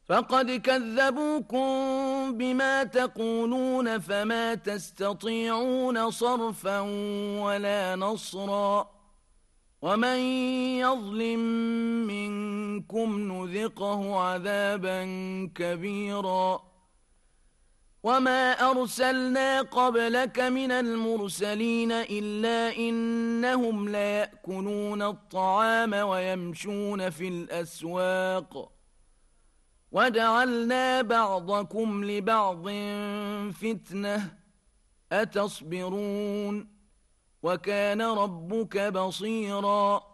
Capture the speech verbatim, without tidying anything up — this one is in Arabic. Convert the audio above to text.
فقد كذبوكم بما تقولون فما تستطيعون صرفا ولا نصرا ومن يظلم منكم نذقه عذابا كبيرا وما أرسلنا قبلك من المرسلين إلا إنهم ليأكلون الطعام ويمشون في الأسواق وجعلنا بعضكم لبعض فتنة أتصبرون وكان ربك بصيراً